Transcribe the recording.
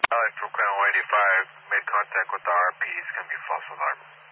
Brooklyn 185 made contact with the RP. It's going to be false alarm.